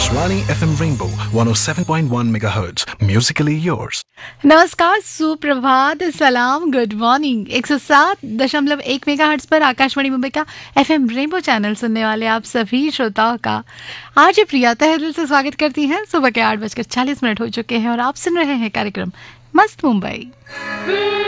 Akashvani FM Rainbow 107.1 MHz. Musically yours. नमस्कार, सुप्रभात, सलाम, गुड मॉर्निंग। 107.1 मेगाहर्ट्ज पर आकाशवाणी मुंबई का एफएम रेनबो चैनल सुनने वाले आप सभी श्रोताओं का आज प्रिया तहे दिल से स्वागत करती हैं। सुबह के 8:40 हो चुके हैं और आप सुन रहे हैं कार्यक्रम मस्त मुंबई।